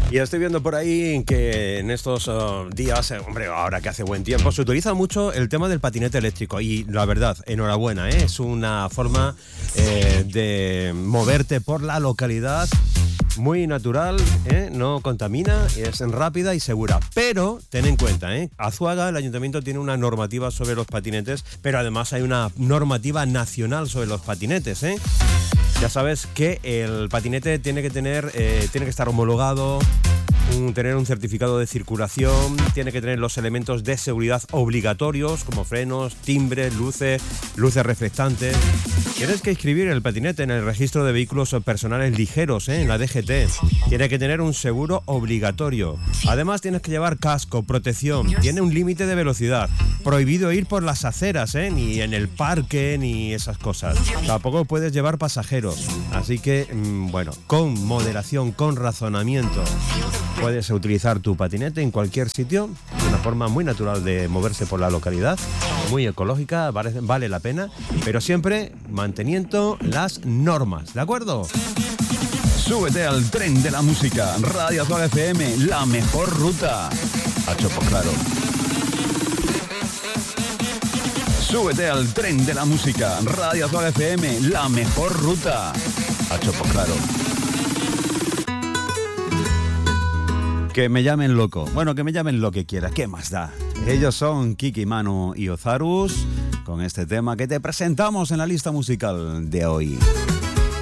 Y estoy viendo por ahí que en estos días, hombre, ahora que hace buen tiempo, se utiliza mucho el tema del patinete eléctrico. Y la verdad, enhorabuena, ¿eh? Es una forma de moverte por la localidad muy natural, no contamina, es rápida y segura. Pero ten en cuenta, Azuaga, el ayuntamiento tiene una normativa sobre los patinetes, pero además hay una normativa nacional sobre los patinetes, Ya sabes que el patinete tiene que estar homologado, tener un certificado de circulación, tiene que tener los elementos de seguridad obligatorios como frenos, timbres, luces reflectantes. Tienes que inscribir el patinete en el registro de vehículos personales ligeros, en la DGT. Tiene que tener un seguro obligatorio. Además tienes que llevar casco, protección, tiene un límite de velocidad. Prohibido ir por las aceras, ni en el parque ni esas cosas. Tampoco puedes llevar pasajeros. Así que, con moderación, con razonamiento, puedes utilizar tu patinete en cualquier sitio. Es una forma muy natural de moverse por la localidad, muy ecológica, vale la pena, pero siempre manteniendo las normas, ¿de acuerdo? Súbete al tren de la música. Radio Azuaga FM, la mejor ruta. A Chopo Claro. Súbete al tren de la música. Radio Azuaga FM, la mejor ruta. A Chopo Claro. Que me llamen loco. Bueno, que me llamen lo que quiera. ¿Qué más da? Ellos son Kiki, Manu y Ozarus con este tema que te presentamos en la lista musical de hoy.